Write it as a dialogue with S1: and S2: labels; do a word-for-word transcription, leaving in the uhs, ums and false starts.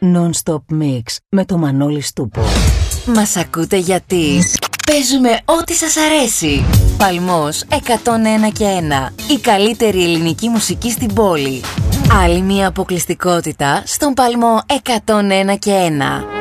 S1: Non-stop mix με το Μανώλη Στούπο.
S2: Μας ακούτε γιατί παίζουμε ό,τι σας αρέσει. Παλμός εκατόν ένα και ένα. Η καλύτερη ελληνική μουσική στην πόλη. Άλλη μια αποκλειστικότητα στον Παλμό εκατόν ένα και ένα.